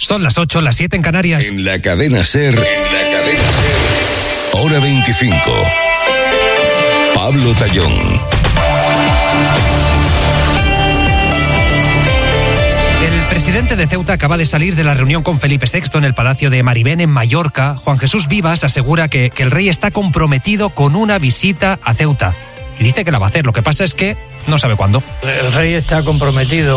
Son las 8, las 7 en Canarias. En la cadena SER, hora 25. Pablo Tallón. El presidente de Ceuta acaba de salir de la reunión con Felipe VI en el Palacio de Maribén, en Mallorca. Juan Jesús Vivas asegura que el rey está comprometido con una visita a Ceuta. Y dice que la va a hacer, lo que pasa es que no sabe cuándo. El rey está comprometido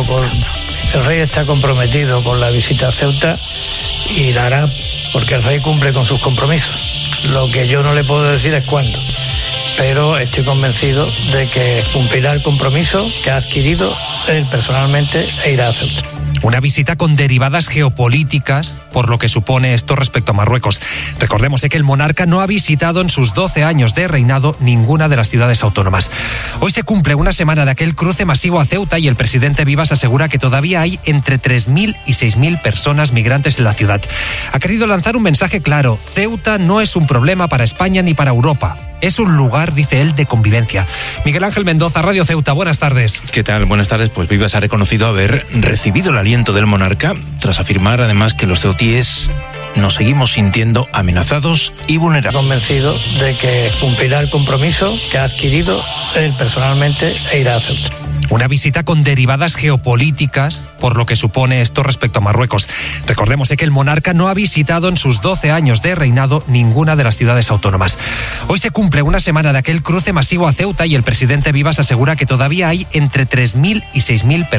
con la visita a Ceuta y la hará porque el rey cumple con sus compromisos. Lo que yo no le puedo decir es cuándo, pero estoy convencido de que cumplirá el compromiso que ha adquirido él personalmente e irá a Ceuta. Una visita con derivadas geopolíticas, por lo que supone esto respecto a Marruecos. Recordemos que el monarca no ha visitado en sus 12 años de reinado ninguna de las ciudades autónomas. Hoy se cumple una semana de aquel cruce masivo a Ceuta y el presidente Vivas asegura que todavía hay entre 3.000 y 6.000 personas migrantes en la ciudad. Ha querido lanzar un mensaje claro: Ceuta no es un problema para España ni para Europa. Es un lugar, dice él, de convivencia. Miguel Ángel Mendoza, Radio Ceuta, buenas tardes. ¿Qué tal? Buenas tardes. Pues Vivas ha reconocido haber recibido el aliento del monarca, tras afirmar además que los ceutíes nos seguimos sintiendo amenazados y vulnerables. Convencido de que cumplirá el compromiso que ha adquirido él personalmente e irá a Ceuta. Una visita con derivadas geopolíticas, por lo que supone esto respecto a Marruecos. Recordemos que el monarca no ha visitado en sus 12 años de reinado ninguna de las ciudades autónomas. Hoy se cumple una semana de aquel cruce masivo a Ceuta y el presidente Vivas asegura que todavía hay entre 3.000 y 6.000 personas